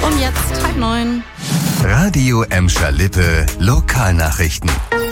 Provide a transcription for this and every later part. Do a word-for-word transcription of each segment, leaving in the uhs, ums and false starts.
Um jetzt halb neun. Radio Emscher Lippe Lokalnachrichten.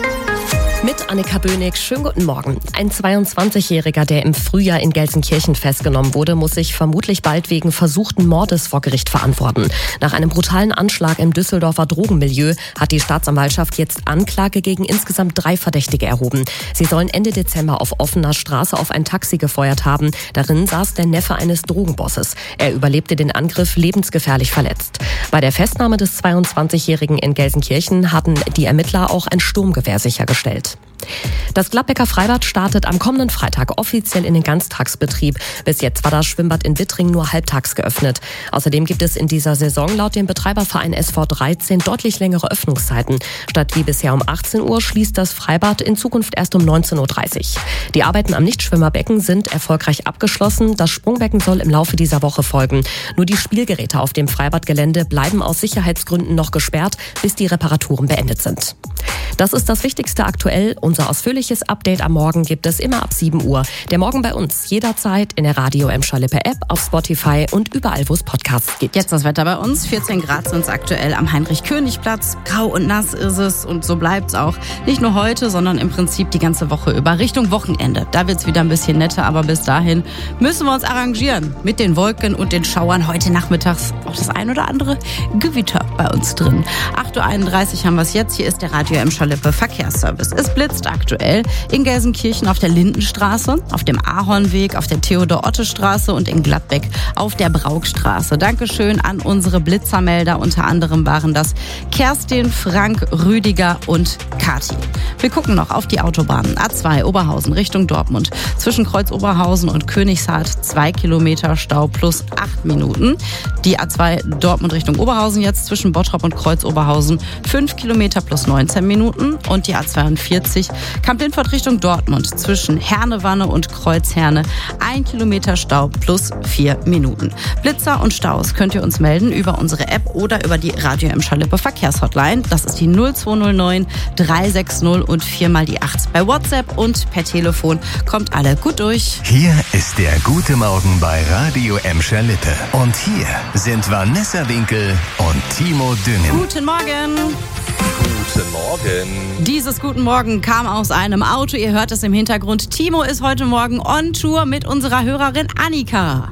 Mit Annika Bönig, schönen guten Morgen. Ein zweiundzwanzigjähriger, der im Frühjahr in Gelsenkirchen festgenommen wurde, muss sich vermutlich bald wegen versuchten Mordes vor Gericht verantworten. Nach einem brutalen Anschlag im Düsseldorfer Drogenmilieu hat die Staatsanwaltschaft jetzt Anklage gegen insgesamt drei Verdächtige erhoben. Sie sollen Ende Dezember auf offener Straße auf ein Taxi gefeuert haben. Darin saß der Neffe eines Drogenbosses. Er überlebte den Angriff lebensgefährlich verletzt. Bei der Festnahme des zweiundzwanzigjährigen in Gelsenkirchen hatten die Ermittler auch ein Sturmgewehr sichergestellt. Das Gladbecker Freibad startet am kommenden Freitag offiziell in den Ganztagsbetrieb. Bis jetzt war das Schwimmbad in Wittring nur halbtags geöffnet. Außerdem gibt es in dieser Saison laut dem Betreiberverein S V dreizehn deutlich längere Öffnungszeiten. Statt wie bisher um achtzehn Uhr schließt das Freibad in Zukunft erst um neunzehn Uhr dreißig. Die Arbeiten am Nichtschwimmerbecken sind erfolgreich abgeschlossen. Das Sprungbecken soll im Laufe dieser Woche folgen. Nur die Spielgeräte auf dem Freibadgelände bleiben aus Sicherheitsgründen noch gesperrt, bis die Reparaturen beendet sind. Das ist das Wichtigste aktuell. Unser ausführliches Update am Morgen gibt es immer ab sieben Uhr. Der Morgen bei uns jederzeit in der Radio Emscher Lippe App, auf Spotify und überall, wo es Podcasts gibt. Jetzt das Wetter bei uns. vierzehn Grad sind es aktuell am Heinrich-König-Platz. Grau und nass ist es und so bleibt es auch. Nicht nur heute, sondern im Prinzip die ganze Woche über. Richtung Wochenende. Da wird es wieder ein bisschen netter, aber bis dahin müssen wir uns arrangieren. Mit den Wolken und den Schauern. Heute nachmittags auch das ein oder andere Gewitter bei uns drin. acht Uhr einunddreißig haben wir es jetzt. Hier ist der Radio Emscher Lippe Verkehrsservice. Es blitzt aktuell in Gelsenkirchen auf der Lindenstraße, auf dem Ahornweg, auf der Theodor-Otte-Straße und in Gladbeck auf der Braukstraße. Dankeschön an unsere Blitzermelder. Unter anderem waren das Kerstin, Frank, Rüdiger und Kati. Wir gucken noch auf die Autobahnen. A zwei Oberhausen Richtung Dortmund. Zwischen Kreuz Oberhausen und Königshardt zwei Kilometer Stau plus acht Minuten. Die A zwei Dortmund Richtung Oberhausen jetzt zwischen Bottrop und Kreuz Oberhausen fünf Kilometer plus neunzehn Minuten. Und die A zweiundvierzig Kamp-Lindfort Richtung Dortmund zwischen Hernewanne und Kreuzherne ein Kilometer Stau plus vier Minuten. Blitzer und Staus könnt ihr uns melden über unsere App oder über die Radio Emscher Lippe Verkehrshotline. Das ist die null zwei null neun drei sechs null und viermal die acht. Bei WhatsApp und per Telefon kommt alle gut durch. Hier ist der Gute Morgen bei Radio Emscher Lippe. Und hier sind Vanessa Winkel und Timo Düngen. Guten Morgen. Guten Morgen. Dieses Guten Morgen kam aus einem Auto. Ihr hört es im Hintergrund. Timo ist heute Morgen on Tour mit unserer Hörerin Annika.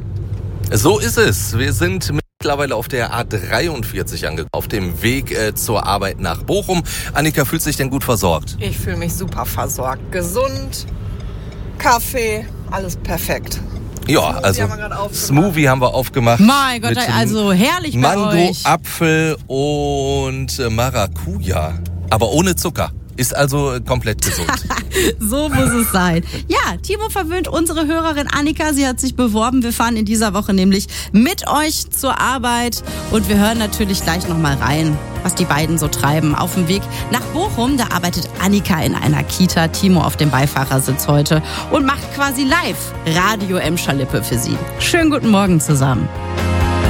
So ist es. Wir sind mittlerweile auf der A dreiundvierzig angekommen, auf dem Weg äh, zur Arbeit nach Bochum. Annika, fühlt sich denn gut versorgt? Ich fühle mich super versorgt. Gesund, Kaffee, alles perfekt. Ja, Smoothie also haben wir gerade Smoothie haben wir aufgemacht. Mein Gott, mit also herrlich bei Mango, euch. Apfel und äh, Maracuja. Aber ohne Zucker. Ist also komplett gesund. So muss es sein. Ja, Timo verwöhnt unsere Hörerin Annika. Sie hat sich beworben. Wir fahren in dieser Woche nämlich mit euch zur Arbeit. Und wir hören natürlich gleich nochmal rein, was die beiden so treiben. Auf dem Weg nach Bochum, da arbeitet Annika in einer Kita. Timo auf dem Beifahrersitz heute und macht quasi live Radio Emscher Lippe für sie. Schönen guten Morgen zusammen.